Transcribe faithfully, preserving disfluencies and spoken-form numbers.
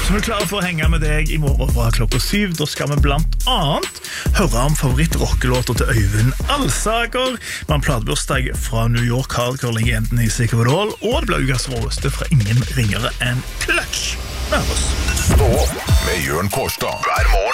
Så vi er klare for å henge med deg I morgen fra klokka syv. Da skal vi blant annet høre om favorittrockelåter til Øyvind Alsager. Man platebursdag fra New York hardcore-legenden I Sick of It All, og det ble ukas råeste fra ingen ringere enn Clutch. Med oss. Stå opp med Jørn Kårstad hver morgen.